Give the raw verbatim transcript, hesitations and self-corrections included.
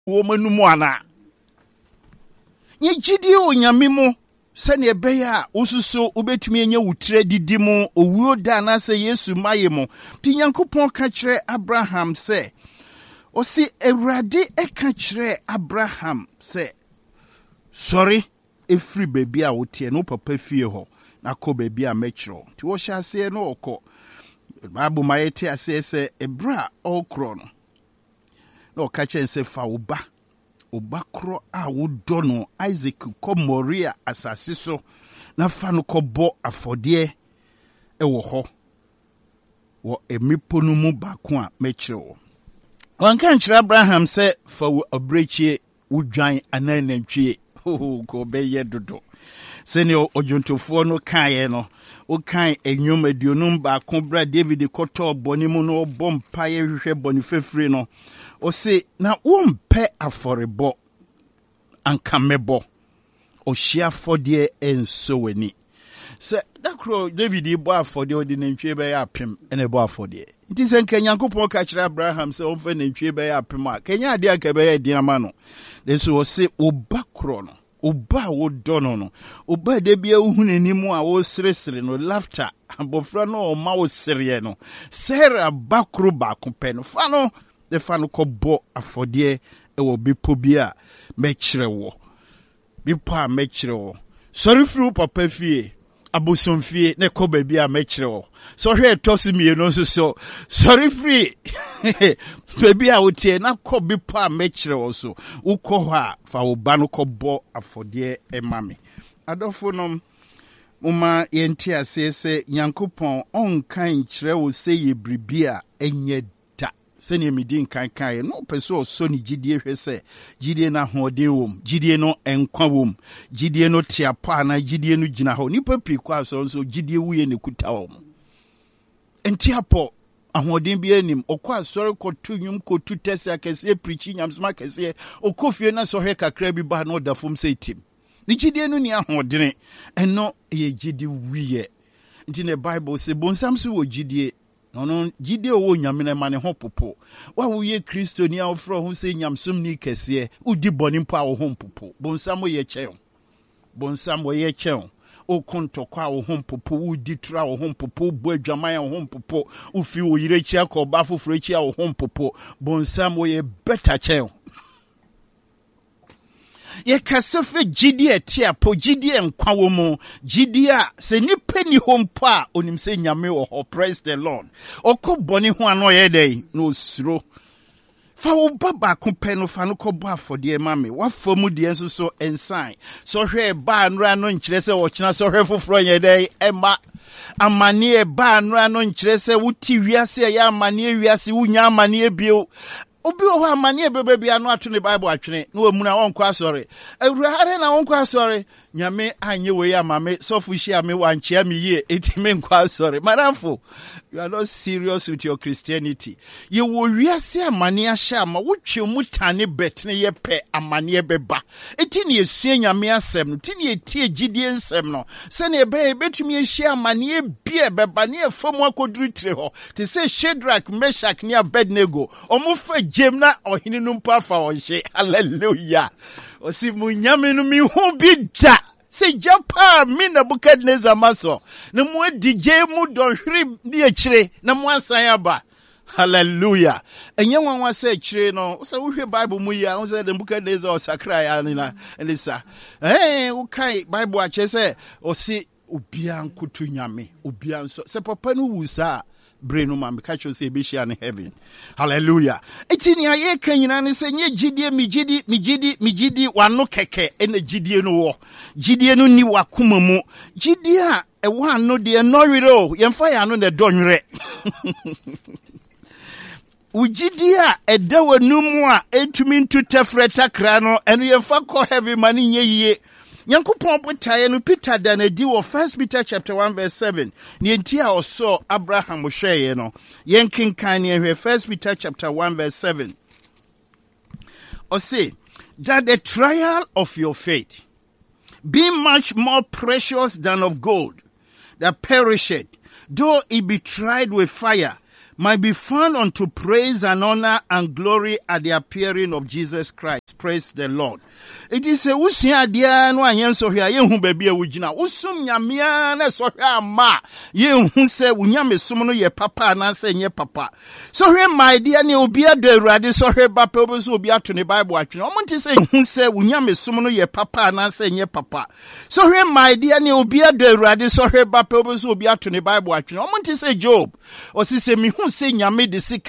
woman mwana. Nye jidi o nyamimo. Sani ebeya ususo ubetumi enye utre didimo owuo da na se Yesu mayemo. Ti Nyankopon ka kire Abraham se. Osi Ewurade eka kire Abraham se. Sorry, efri baby a wotie no papa fie ho. Na ko baby a mechro. Ti wo sha se no okọ. Bible mayete ase se ebra okro no. No ka chen se fa oba. Obakro a wodo no Isaac ko Moria asase so na fa no kɔbɔ afɔdeɛ ɛwɔ hɔ wɔ emipo no mu baako a mɛkyerɛw wanka nkyerɛ Abraham sɛ fa wo abrɛkyie wodwan ananantwie ho ko bɛyɛ dodo sɛne ojontofoɔ no kaeɛ no wokan enyom aduonum baako bra David kɔtɔ bɔne mu no ɔbɔ mpaeɛ hwehwɛ bɔne fefiri no o se na wompe aforebo ankamebo o shia fodie enso weni se dakro David ibo afodie odi nantwie be ya apem ene bo afodie nti se nka Nyankopon ka kire Abraham se omfa nantwie be ya apem a kenya ade aka be ya di ama no de so o se obakro no oba wo dono no oba de bia uhunanimu a wo seresere no laughter abofra no o ma wo sere no Sarah bakro ba ko pe no fa no the fan ko bo afodie e wo bipo bia mechire wo bipo a mechire wo sorry fru papa fie abosom fie ne ko ba bia mechire wo so hwe tosi mie no so so sorry free baby a wotie na ko bipo a mechire wo so ukọ ho a fa wo ba no ko bo afodie e mame adofo no muma yenti ase se Nyankopon onkan kire wo se ye bribia enye seni midin kan kan no peso so ni gidie hwese gidie na hode wom gidie no enkwa wom gidie no tiapa na gidie no gina ho nipa pi kwa so so gidie wuye ne kuta wom entiapo ahoden bi anim okwa sori kotu nwum kotu tese akese preaching nyamsma kese okofie na so hwe kakra bi ba na odafom seitim ni gidie no ni ahodene eno ye gidie wiye nti ne Bible se bonsam so wo gidie no no gidie wo nyamene mane ho popo wa wo ye Kristo ni afro ho se nyamsom ni kese udi boni mpo a wo ho popo bonsam ye kyen bonsam wo ye kyen o kontokwa wo ho popo udi tra wo ho popo bo adwaman wo ho popo ufi wo yire chi akoba foforo chi a wo ho popo bonsam wo ye better kyen ye kasefe gidie tia po gidie nkwa wo mu gidie a se nipa ni hompo a onim se nyame wo ho praise the Lord okoboni ho ano ye dai no osuro fa wo baba ko pe no fa no kobo afode mame wa famu de enso so ensign so hwe ba anura no nkire se wo kina so hwe foforo ye dai ema amane e ba anura no nkire se wuti wiase ya amane wiase wunya amane bio obi o ha mani ebebe bia no ato ne Bible atwene na omuna wonkwa asore awurade na wonkwa asore nyame anye we ya mame sofu hia me wanchia me ye etime nkwa asore maramfo you are not serious with your Christianity ye wo wiase amane ahia ma wotwe mutane bet ne ye pe amane ebeba eti ne esue nyame asem no ti ne etie gidie nsem no se ne ebe betumi ehia amane bia ebeba ne efom akoduru tire ho te se Shadrach Meshach ne Abednego omufa Jemna ohini numpa fa onhye hallelujah osi munyame no mi hu bi da se japa mi na Nebukadnezar maso na mu adije mu dohwiri ni akire na mu ansan aba hallelujah enye nwanwa se akire no o se wo hwe Bible mu ya o se Nebukadnezar osakra ya ni na elisa eh wo kai Bible a che se osi obia nkutu nyame obia nso se papa no wusa brenu ma me catch you say be share in heaven hallelujah etini aye kan nyina ne se nye gidie mi gidi mi gidi mi gidi wano keke ena gidie no wo gidie no ni wakoma mu gidie a e wa no de no wiro yemfa ya no ne donwere ugidie a eda wanumu a etumi ntu tefreta kra no eno yemfa ko heaven mani nye yie Nyankopon botaye no Peter da na di wo First Peter chapter one verse seven ni enti a oso Abraham hweye no yenkenkan ne hwe First Peter chapter one verse seven o say that the trial of your faith be much more precious than of gold that perisheth though it be tried with fire might be found unto praise and honor and glory at the appearing of Jesus Christ. Praise the Lord. It is a usia dia no ayen so hia ye hu ba bia wugina usum nyamea na so hia ma ye hu se unyame sum no ye papa na se nye papa so hia my dia ne obi ado awurade so hia ba pe obi so obi ato ne Bible atwene o monte se hu se unyame sum no ye papa na se nye papa so hia my dia ne obi ado awurade so hia ba pe obi so obi ato ne Bible atwene o monte se Job o si se mi hu se nyame de